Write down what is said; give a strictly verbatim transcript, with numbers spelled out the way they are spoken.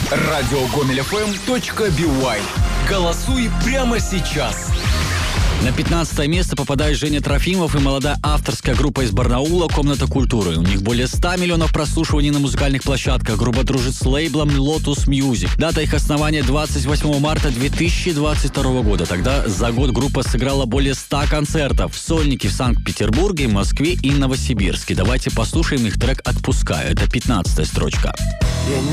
радиогомель.фм точка би-уай. Голосуй прямо сейчас. На пятнадцатое место попадает Женя Трофимов и молодая авторская группа из Барнаула «Комната культуры». У них более ста миллионов прослушиваний на музыкальных площадках. Группа дружит с лейблом Lotus Music. Дата их основания двадцать восьмого марта две тысячи двадцать второго года. Тогда за год группа сыграла более ста концертов. Сольники в Санкт-Петербурге, Москве и Новосибирске. Давайте послушаем их трек «Отпускаю». Это пятнадцатая строчка.